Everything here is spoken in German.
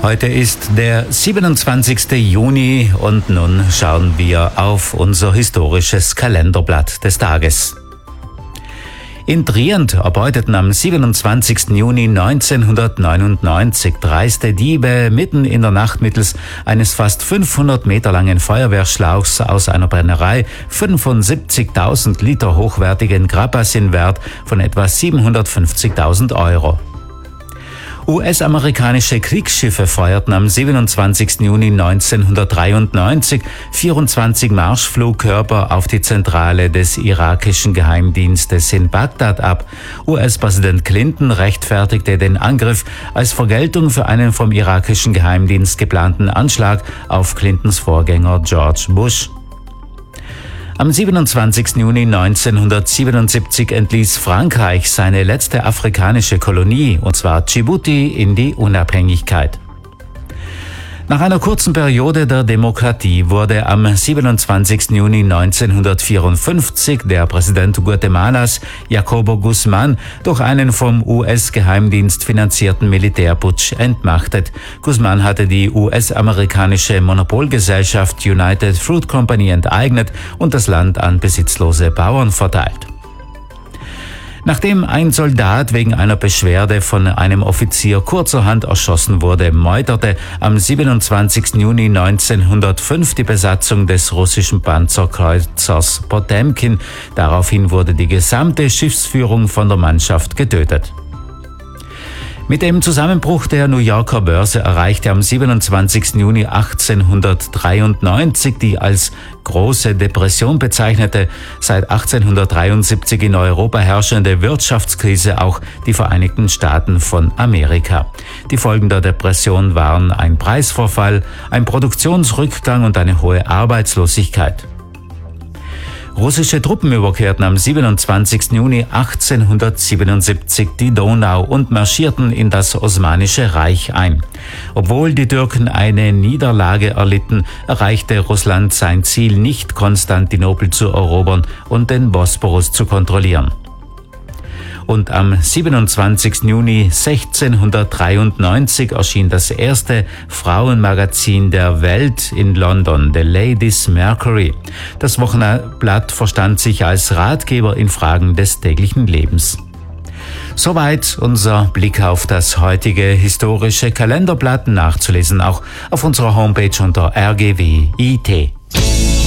Heute ist der 27. Juni und nun schauen wir auf unser historisches Kalenderblatt des Tages. In Trient erbeuteten am 27. Juni 1999 dreiste Diebe mitten in der Nacht mittels eines fast 500 Meter langen Feuerwehrschlauchs aus einer Brennerei 75.000 Liter hochwertigen Grappa-Wert von etwa 750.000 Euro. US-amerikanische Kriegsschiffe feuerten am 27. Juni 1993 24 Marschflugkörper auf die Zentrale des irakischen Geheimdienstes in Bagdad ab. US-Präsident Clinton rechtfertigte den Angriff als Vergeltung für einen vom irakischen Geheimdienst geplanten Anschlag auf Clintons Vorgänger George Bush. Am 27. Juni 1977 entließ Frankreich seine letzte afrikanische Kolonie, und zwar Djibouti, in die Unabhängigkeit. Nach einer kurzen Periode der Demokratie wurde am 27. Juni 1954 der Präsident Guatemalas, Jacobo Guzman, durch einen vom US-Geheimdienst finanzierten Militärputsch entmachtet. Guzman hatte die US-amerikanische Monopolgesellschaft United Fruit Company enteignet und das Land an besitzlose Bauern verteilt. Nachdem ein Soldat wegen einer Beschwerde von einem Offizier kurzerhand erschossen wurde, meuterte am 27. Juni 1905 die Besatzung des russischen Panzerkreuzers Potemkin. Daraufhin wurde die gesamte Schiffsführung von der Mannschaft getötet. Mit dem Zusammenbruch der New Yorker Börse erreichte am 27. Juni 1893 die als Große Depression bezeichnete, seit 1873 in Europa herrschende Wirtschaftskrise auch die Vereinigten Staaten von Amerika. Die Folgen der Depression waren ein Preisverfall, ein Produktionsrückgang und eine hohe Arbeitslosigkeit. Russische Truppen überquerten am 27. Juni 1877 die Donau und marschierten in das Osmanische Reich ein. Obwohl die Türken eine Niederlage erlitten, erreichte Russland sein Ziel nicht, Konstantinopel zu erobern und den Bosporus zu kontrollieren. Und am 27. Juni 1693 erschien das erste Frauenmagazin der Welt in London, The Ladies' Mercury. Das Wochenblatt verstand sich als Ratgeber in Fragen des täglichen Lebens. Soweit unser Blick auf das heutige historische Kalenderblatt, nachzulesen auch auf unserer Homepage unter rgw.it.